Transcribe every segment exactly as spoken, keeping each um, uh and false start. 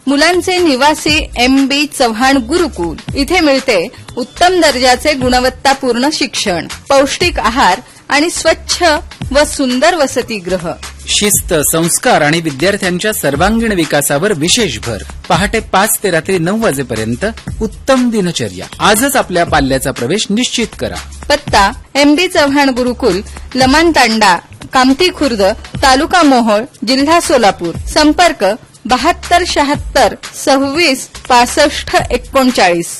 मुलांचे निवासी एम बी चव्हाण गुरुकुल. इथे मिळते उत्तम दर्जाचे गुणवत्तापूर्ण शिक्षण, पौष्टिक आहार आणि स्वच्छ व सुंदर वसतिगृह. शिस्त, संस्कार आणि विद्यार्थ्यांच्या सर्वांगीण विकासावर विशेष भर. पहाटे पाच ते रात्री नऊ वाजेपर्यंत उत्तम दिनचर्या. आजच आपल्या पाल्याचा प्रवेश निश्चित करा. पत्ता एम बी चव्हाण गुरुकुल, लमान तांडा, कामठी खुर्द, तालुका मोहोळ, जिल्हा सोलापूर. संपर्क बहात्तर शहात्तर सव्वीस पासष्ट एकोणचाळीस.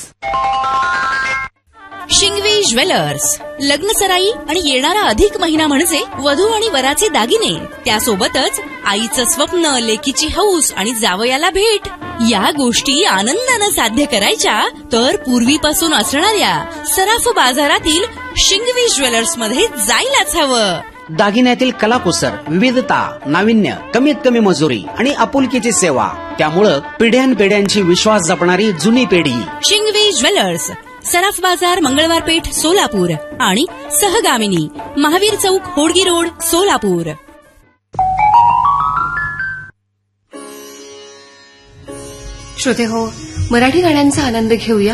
शिंगवी ज्वेलर्स. लग्न सराई आणि येणारा अधिक महिना म्हणजे वधू आणि वराचे दागिने, त्यासोबतच आईचं स्वप्न, लेकीची हौस आणि जावयाला भेट, या गोष्टी आनंदानं साध्य करायच्या तर पूर्वीपासून असणाऱ्या सराफ बाजारातील शिंगवी ज्वेलर्स मध्ये जायलाच हवं. दागिन्यातील कलाकुसर, विविधता, नाविन्य, कमीत कमी मजुरी आणि आपुलकीची सेवा, त्यामुळं पिढ्यानपिढ्यांची विश्वास जपणारी जुनी पिढी. शिंगवी ज्वेलर्स, सराफ बाजार, मंगळवार पेठ, सोलापूर आणि सहगामिनी, महावीर चौक, होडगी रोड, सोलापूर. श्रोते हो, मराठी गाण्यांचा आनंद घेऊया.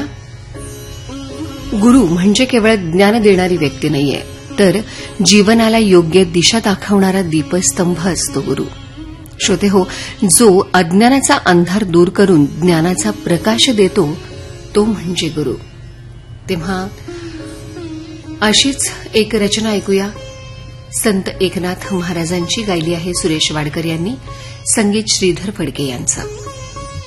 गुरु म्हणजे केवळ ज्ञान देणारी व्यक्ती नाहीये, तर जीवनाला योग्य दिशा दाखवणारा दीपस्तंभ असतो गुरु. श्रोते हो, जो अज्ञानाचा अंधार दूर करून ज्ञानाचा प्रकाश देतो तो म्हणजे गुरु. तेव्हा अशीच एक रचना ऐकूया. संत एकनाथ महाराजांची गायली आहे सुरेश वाडकर यांनी, संगीत श्रीधर फडके यांचं.